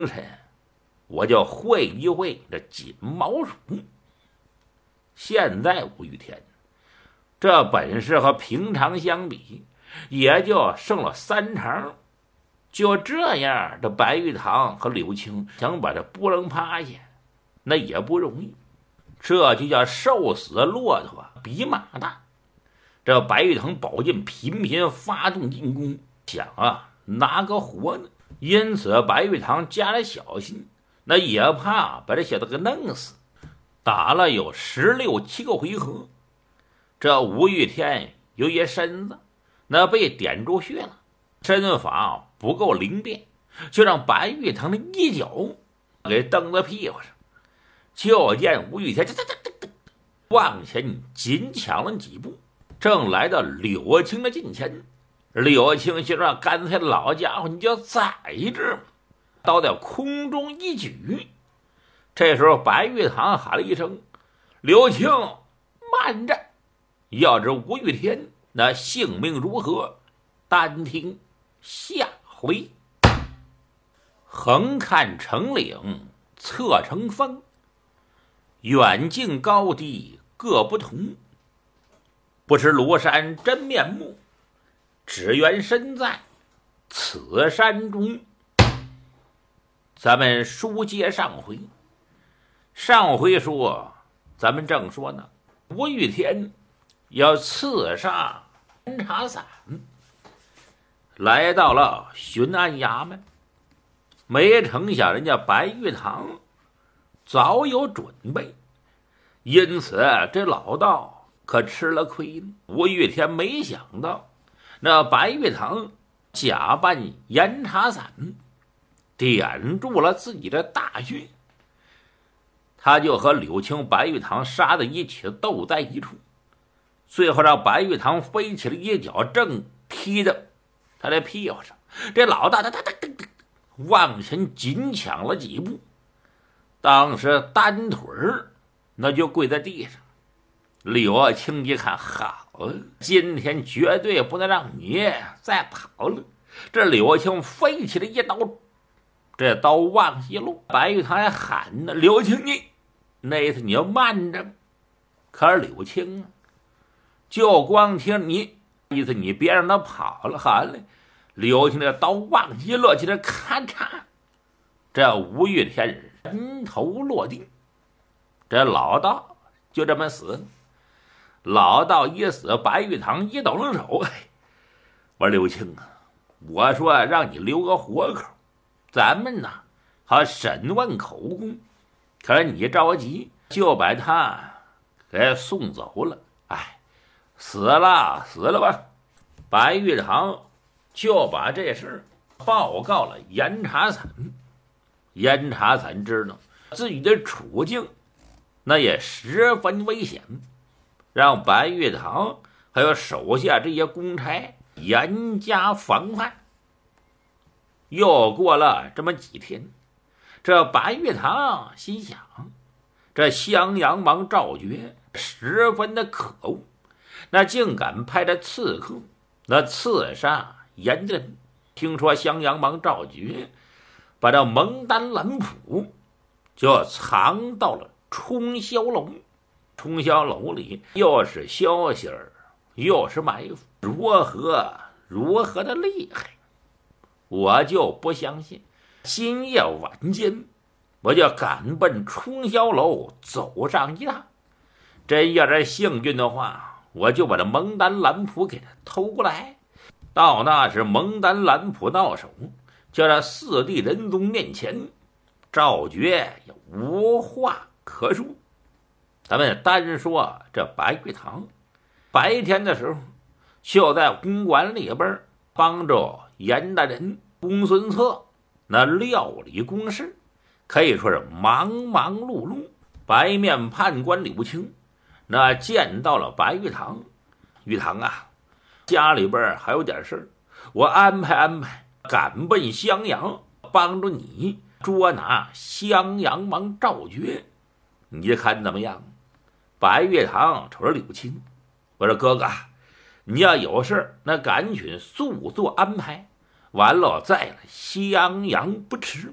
我就会一会这锦毛鼠。现在吴玉天这本事和平常相比，也就剩了3成。就这样，这白玉堂和柳青想把这拨楞趴下，那也不容易。这就叫瘦死骆驼比马大。这白玉堂宝剑频频发动进攻，想拿个活呢。因此白玉堂加了小心，那也怕把这小子给弄死。打了有16、17个回合，这吴玉天有一身子那被点住穴了，身法不够灵便，就让白玉堂的一脚给蹬到屁股上。就见吴玉天往前紧抢了几步，正来到柳青的近前。柳青心说：“干脆老家伙，你就在这嘛！”刀在空中一举。这时候，白玉堂喊了一声：“柳青，慢着！”要知吴玉天那性命如何，单听下回。横看成岭侧成峰，远近高低各不同。不识庐山真面目，只缘身在此山中。咱们书接上回。上回说，咱们正说呢，吴玉天要刺杀严查散，来到了巡按衙门，没成想人家白玉堂早有准备，因此这老道可吃了亏了。吴玉天没想到，那白玉堂假扮严查散，点住了自己的大穴。他就和柳青、白玉堂杀在一起，斗在一处，最后让白玉堂飞起了一脚，正踢到他的屁股上。这老大他往前紧抢了几步，当时单腿那就跪在地上。柳青一看，好，今天绝对不能让你再跑了。这柳青飞起了一刀，这刀往一落，白玉堂还喊呢：“柳青，那次你要慢着！”可是柳青就光听你意思，你别让他跑了。好嘞，柳青这刀往一落，起来咔嚓，这吴玉天人头落地，这老道就这么死了。老道一死，白玉堂一抖了手：“我说柳青我说让你留个活口，咱们呢好审问口供。可是你着急，就把他给送走了。死了吧！”白玉堂就把这事报告了严查散。严查散知道自己的处境那也十分危险，让白玉堂还有手下这些公差严加防范。又过了这么几天，这白玉堂心想，这襄阳王赵觉十分的可恶，那竟敢派着刺客那刺杀严家人。听说襄阳王赵觉把这蒙丹蓝谱就藏到了冲霄楼。冲霄楼里又是消息儿，又是埋伏，如何的厉害，我就不相信。今夜晚间，我就赶奔冲霄楼走上一趟。真要是幸运的话，我就把这蒙丹蓝谱给他偷过来。到那时蒙丹蓝谱到手，就在四帝仁宗面前，赵觉也无话可说。咱们单说这白玉堂，白天的时候就在公馆里边帮着严大人公孙策那料理公事，可以说是忙忙碌碌。白面判官柳青那见到了白玉堂：“玉堂家里边还有点事，我安排赶奔襄阳，帮助你捉拿襄阳王赵觉，你看怎么样？”白玉堂瞅着柳青，我说：“哥哥，你要有事那赶紧速做安排，完了再来襄阳不迟。”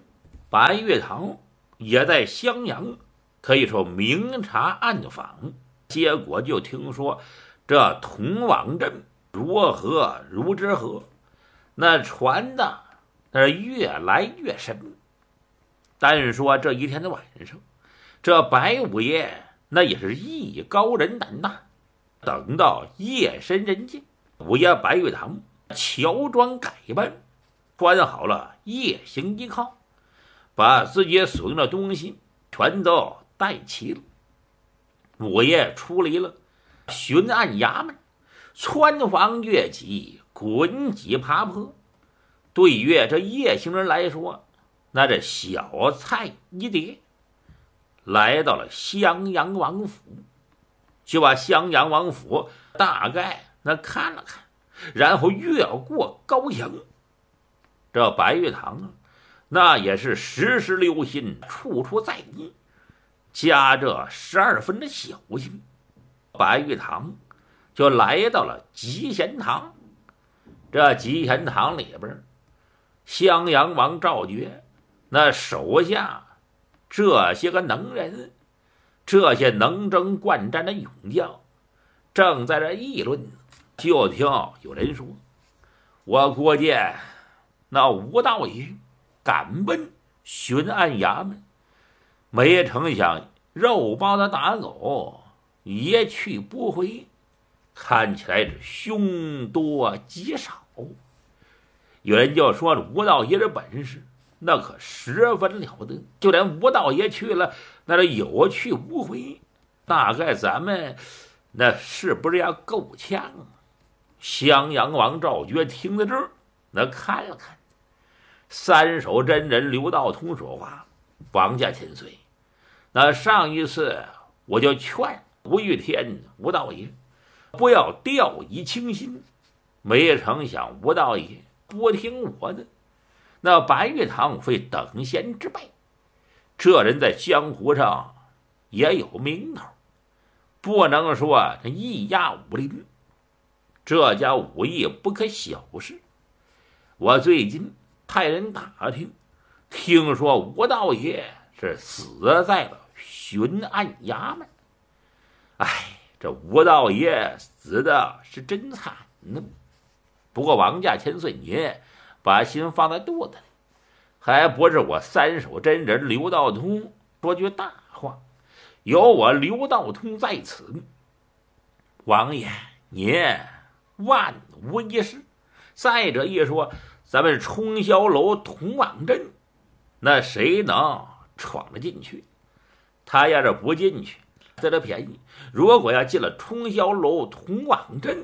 白玉堂也在襄阳，可以说明察暗访。结果就听说这通往镇如河如之河，那传的那是越来越深。单说这一天的晚上，这白五爷那也是艺高人胆大。等到夜深人静，五爷白玉堂乔装改扮，穿好了夜行衣靠，把自己所用的东西全都带齐了。五爷出离了巡按衙门，穿房越脊，滚几爬坡。对于这夜行人来说，那这小菜一碟。来到了襄阳王府，就把襄阳王府大概那看了看，然后越过高墙。这白玉堂那也是时时留心，处处在意，加这12分的小心。白玉堂就来到了集贤堂。这集贤堂里边，襄阳王赵觉那手下这些个能人，这些能征惯战的勇将，正在这议论。就听有人说，我国见那吴道爷赶奔巡按衙门，没成想肉包的打狗也去不回，看起来是凶多吉少。有人就说吴道爷的本事那可十分了得，就连吴道爷去了，那是有去无回。大概咱们那是不是要够呛啊？襄阳王赵觉听到这儿，那看了看三手真人刘道通，说话：王家千岁，那上一次我就劝吴玉天吴道爷不要掉以轻心，没成想吴道爷不听我的。那白玉堂非等闲之辈，这人在江湖上也有名头，不能说这一压武林，这家武艺不可小视。我最近派人打听，听说吴道爷是死在了巡按衙门。哎，这吴道爷死的是真惨呢。不过王家千岁您把心放在肚子里，还不是我三手真人刘道通说句大话，有我刘道通在此，王爷您万无一失。再者一说，咱们冲霄楼通往镇，那谁能闯得进去？他要是不进去得了便宜，如果要进了冲霄楼通往镇，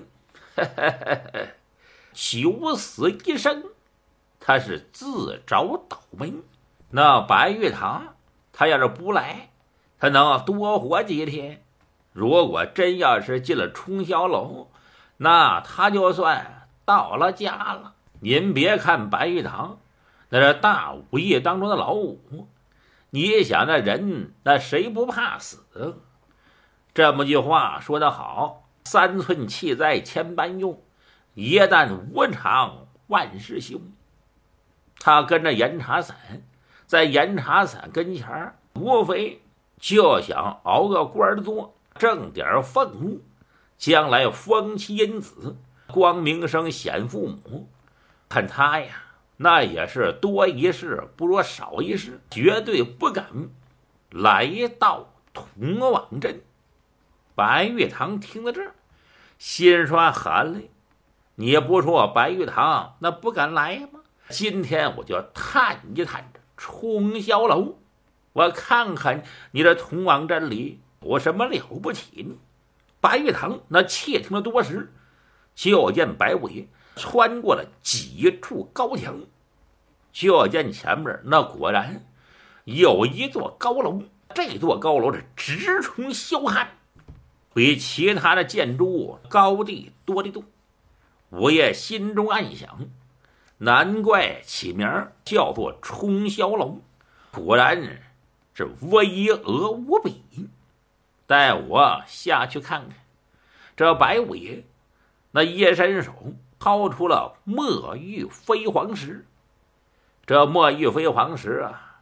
九死一生，他是自找倒霉。那白玉堂他要是不来，他能多活几天。如果真要是进了冲霄楼，那他就算到了家了。您别看白玉堂那是大武艺当中的老五，你想那人那谁不怕死？这么句话说得好，三寸气在千般用，一旦无常万事休。他跟着严茶伞，在严茶伞跟前无非就想熬个官做，挣点俸禄，将来封妻荫子，光明生显父母。看他呀，那也是多一事不如少一事，绝对不敢来到通往镇。白玉堂听到这儿，心刷寒泪。你不说我白玉堂那不敢来吗？今天我就探一探这冲霄楼，我看看你这通往镇里有什么了不起呢？白玉堂那窃听了多时，就见白五爷穿过了几处高墙，就见前面那果然有一座高楼。这座高楼是直冲霄汉，比其他的建筑物高地多得多。五爷心中暗想，难怪起名叫做冲霄楼，果然是巍峨无比。带我下去看看。这白五爷那一伸手掏出了墨玉飞黄石。这墨玉飞黄石啊，